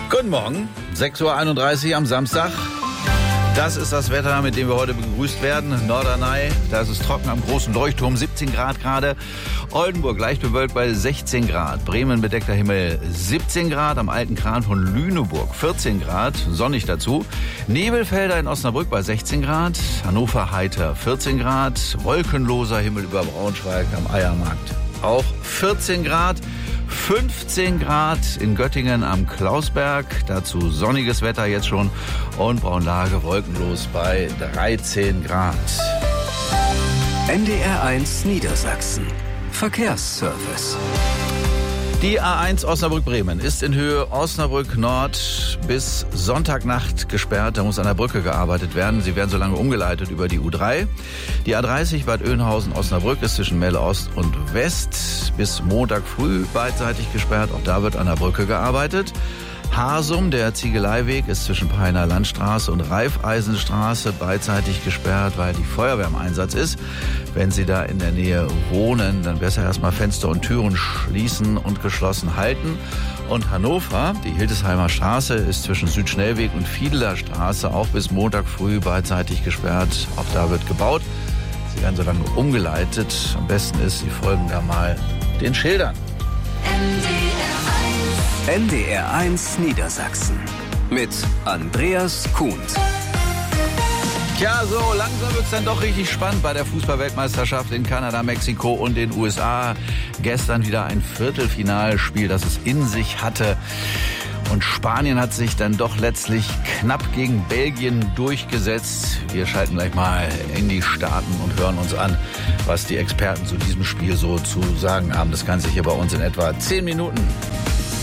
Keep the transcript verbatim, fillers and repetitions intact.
Guten Morgen, sechs Uhr einunddreißig am Samstag. Das ist das Wetter, mit dem wir heute begrüßt werden. Norderney, da ist es trocken am großen Leuchtturm, siebzehn Grad gerade. Oldenburg leicht bewölkt bei sechzehn Grad. Bremen bedeckter Himmel siebzehn Grad. Am alten Kran von Lüneburg vierzehn Grad, sonnig dazu. Nebelfelder in Osnabrück bei sechzehn Grad. Hannover heiter vierzehn Grad. Wolkenloser Himmel über Braunschweig am Eiermarkt auch vierzehn Grad. fünfzehn Grad in Göttingen am Klausberg, dazu sonniges Wetter jetzt schon und Braunlage wolkenlos bei dreizehn Grad. N D R eins Niedersachsen. Verkehrsservice. Die A eins Osnabrück-Bremen ist in Höhe Osnabrück Nord bis Sonntagnacht gesperrt. Da muss an der Brücke gearbeitet werden. Sie werden so lange umgeleitet über die U drei. Die A dreißig Bad Oeynhausen-Osnabrück ist zwischen Melle Ost und West bis Montag früh beidseitig gesperrt. Auch da wird an der Brücke gearbeitet. Harsum, der Ziegeleiweg, ist zwischen Peiner Landstraße und Raiffeisenstraße beidseitig gesperrt, weil die Feuerwehr im Einsatz ist. Wenn Sie da in der Nähe wohnen, dann besser erstmal Fenster und Türen schließen und geschlossen halten. Und Hannover, die Hildesheimer Straße, ist zwischen Südschnellweg und Fiedler Straße auch bis Montag früh beidseitig gesperrt. Auch da wird gebaut. Sie werden so lange umgeleitet. Am besten ist, Sie folgen da mal den Schildern. N D R eins Niedersachsen mit Andreas Kuhns. Tja, so langsam wird's dann doch richtig spannend bei der Fußball-Weltmeisterschaft in Kanada, Mexiko und den U S A. Gestern wieder ein Viertelfinalspiel, das es in sich hatte. Und Spanien hat sich dann doch letztlich knapp gegen Belgien durchgesetzt. Wir schalten gleich mal in die Staaten und hören uns an, was die Experten zu diesem Spiel so zu sagen haben. Das Ganze hier bei uns in etwa zehn Minuten.